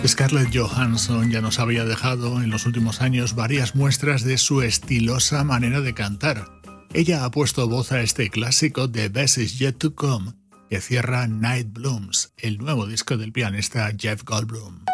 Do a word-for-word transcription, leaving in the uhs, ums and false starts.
Scarlett Johansson ya nos había dejado en los últimos años varias muestras de su estilosa manera de cantar. Ella ha puesto voz a este clásico The Best Is Yet To Come que cierra Night Blooms, el nuevo disco del pianista Jeff Goldblum.